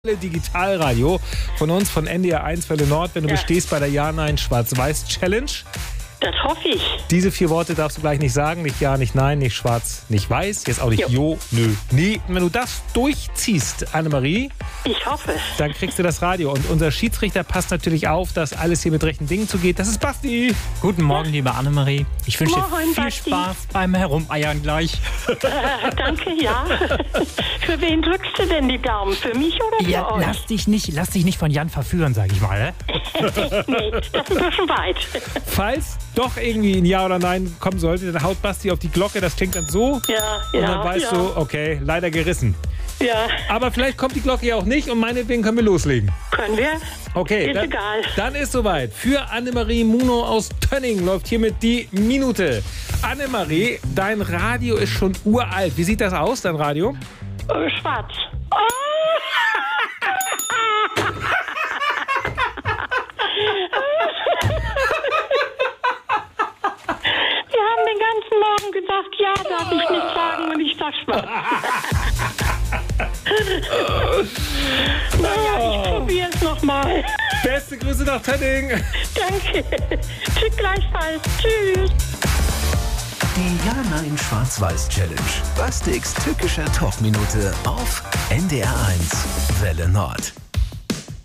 Digitalradio von uns, von NDR 1 Welle Nord, wenn du bestehst bei der Ja-Nein-Schwarz-Weiß-Challenge. Das hoffe ich. Diese 4 Worte darfst du gleich nicht sagen. Nicht Ja, nicht Nein, nicht Schwarz, nicht Weiß. Jetzt auch nicht Jo, Nö, Nee. Und wenn du das durchziehst, Annemarie, ich hoffe es, dann kriegst du das Radio. Und unser Schiedsrichter passt natürlich auf, dass alles hier mit rechten Dingen zugeht. Das ist Basti. Guten Morgen, liebe Annemarie. Ich wünsche dir viel Basti. Spaß beim Herumeiern gleich. Danke, ja. Für wen drückst du denn die Daumen? Für mich oder für Ja, euch? lass dich nicht von Jan verführen, sag ich mal. Nee, das ist ein bisschen weit. Falls doch irgendwie ein Ja oder Nein kommen sollte, dann haut Basti auf die Glocke. Das klingt dann so. Ja, Und dann weißt du, okay, leider gerissen. Ja, Aber vielleicht kommt die Glocke ja auch nicht und meinetwegen können wir loslegen. können wir? Okay, Ist egal. Dann ist soweit. Für Annemarie Muno aus Tönning läuft hiermit die Minute. Annemarie, dein Radio ist schon uralt. Wie sieht das aus, dein Radio? Schwarz. Wir haben den ganzen Morgen gesagt, ja, darf ich nicht sagen und ich sag schwarz. Naja, ich probiere es nochmal. Beste Grüße nach Tönning. Danke. Tschüss gleichfalls. Tschüss. Die Ja-Nein-Schwarz-Weiß-Challenge. Bastiks tückischer Talkminute auf NDR 1 Welle Nord.